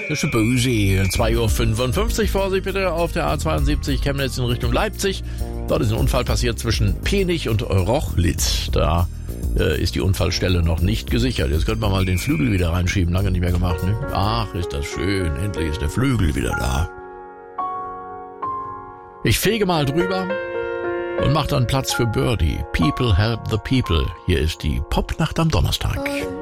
Das ist böse. 2:55 Uhr. Vorsicht bitte auf der A72 Chemnitz in Richtung Leipzig. Dort ist ein Unfall passiert zwischen Penich und Rochlitz. Da ist die Unfallstelle noch nicht gesichert. Jetzt könnte man mal den Flügel wieder reinschieben. Lange nicht mehr gemacht, ne? Ach, ist das schön. Endlich ist der Flügel wieder da. Ich fege mal drüber und mach dann Platz für Birdie. People help the people. Hier ist die Popnacht am Donnerstag.